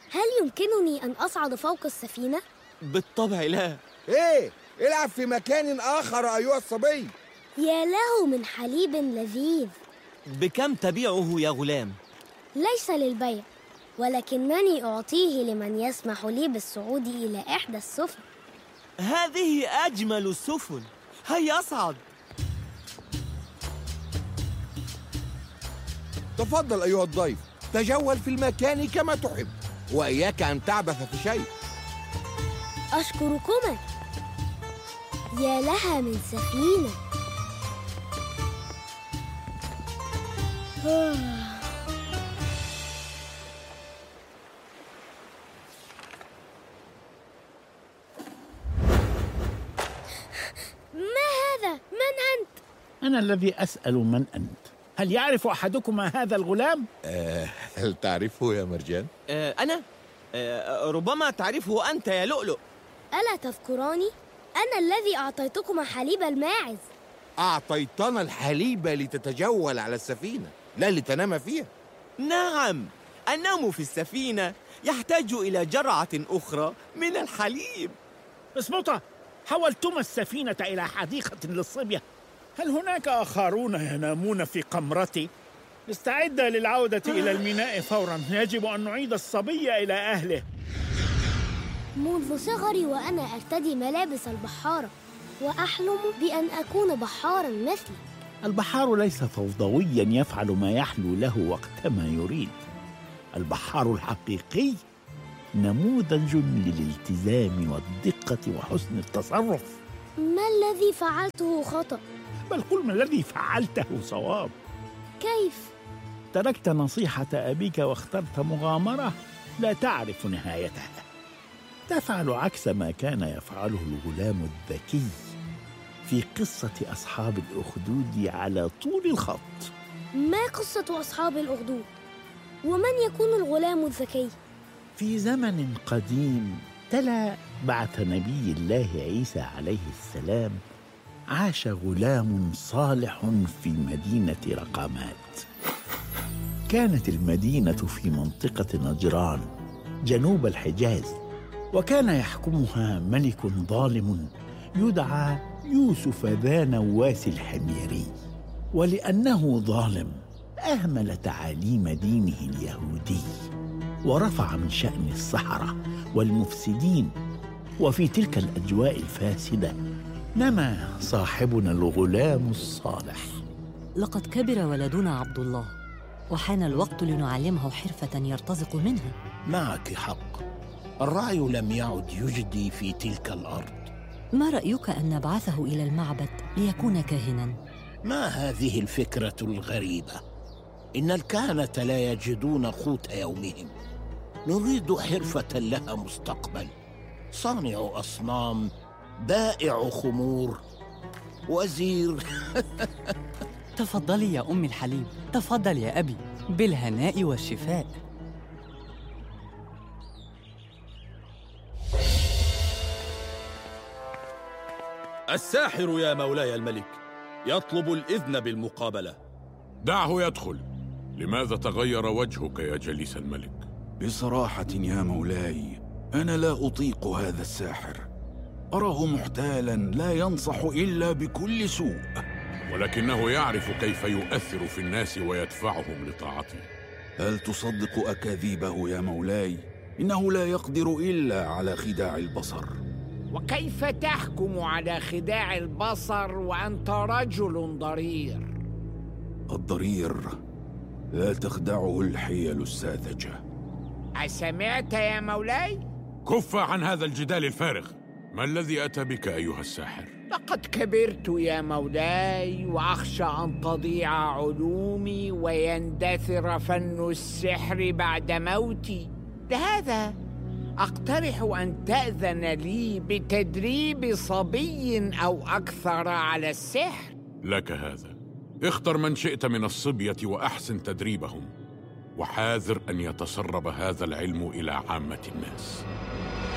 هل يمكنني أن أصعد فوق السفينة؟ بالطبع لا. إيه؟ العب في مكان آخر أيها الصبي. يا له من حليب لذيذ. بكم تبيعه يا غلام؟ ليس للبيع، ولكنني أعطيه لمن يسمح لي بالصعود إلى إحدى السفن. هذه أجمل السفن، هيا أصعد. تفضل أيها الضيف، تجول في المكان كما تحب، وإياك أن تعبث في شيء. أشكركما. يا لها من سفينة. ما هذا؟ من أنت؟ أنا الذي أسأل من أنت. هل يعرف أحدكما هذا الغلام؟ هل تعرفه يا مرجان؟ أنا؟ ربما تعرفه أنت يا لؤلؤ. ألا تذكراني؟ أنا الذي أعطيتكما حليب الماعز. أعطيتنا الحليب لتتجول على السفينة، لا لتنام فيها. نعم، النوم في السفينة يحتاج إلى جرعة أخرى من الحليب. اصمتا، حولتما السفينة إلى حديقة للصبية. هل هناك آخرون ينامون في قمرتي؟ استعد للعودة إلى الميناء فوراً. يجب أن نعيد الصبي إلى أهله. منذ صغري وأنا أرتدي ملابس البحارة، وأحلم بأن أكون بحاراً مثلك. البحار ليس فوضوياً يفعل ما يحلو له وقتما يريد. البحار الحقيقي نموذج للالتزام والدقة وحسن التصرف. ما الذي فعلته خطأ؟ بل قل ما الذي فعلته صواب. كيف؟ تركت نصيحة أبيك واخترت مغامرة لا تعرف نهايتها. تفعل عكس ما كان يفعله الغلام الذكي في قصة أصحاب الأخدود على طول الخط. ما قصة أصحاب الأخدود؟ ومن يكون الغلام الذكي؟ في زمن قديم تلا بعث نبي الله عيسى عليه السلام، عاش غلام صالح في مدينة رقامات. كانت المدينة في منطقة نجران جنوب الحجاز، وكان يحكمها ملك ظالم يدعى يوسف ذا نواس الحميري. ولأنه ظالم أهمل تعاليم دينه اليهودي، ورفع من شأن السحرة والمفسدين. وفي تلك الأجواء الفاسدة نما صاحبنا الغلام الصالح. لقد كبر ولدنا عبد الله، وحان الوقت لنعلمه حرفة يرتزق منها. معك حق، الرعي لم يعد يجدي في تلك الأرض. ما رأيك أن نبعثه إلى المعبد ليكون كاهناً؟ ما هذه الفكرة الغريبة؟ إن الكهنة لا يجدون قوت يومهم. نريد حرفة لها مستقبل، صانع أصنام، بائع خمور، وزير. تفضلي يا أم الحليب، تفضل يا أبي، بالهناء والشفاء. الساحر يا مولاي الملك يطلب الإذن بالمقابلة. دعه يدخل. لماذا تغير وجهك يا جليس الملك؟ بصراحة يا مولاي، أنا لا أطيق هذا الساحر. أراه محتالاً لا ينصح إلا بكل سوء، ولكنه يعرف كيف يؤثر في الناس ويدفعهم لطاعته. هل تصدق أكاذيبه يا مولاي؟ إنه لا يقدر إلا على خداع البصر. وكيف تحكم على خداع البصر وأنت رجل ضرير؟ الضرير لا تخدعه الحيل الساذجة. أسمعت يا مولاي؟ كف عن هذا الجدال الفارغ. ما الذي أتى بك أيها الساحر؟ لقد كبرت يا مولاي، وأخشى أن تضيع علومي ويندثر فن السحر بعد موتي. لهذا أقترح أن تأذن لي بتدريب صبي أو أكثر على السحر. لك هذا. اختر من شئت من الصبية وأحسن تدريبهم، وحاذر أن يتسرب هذا العلم إلى عامة الناس.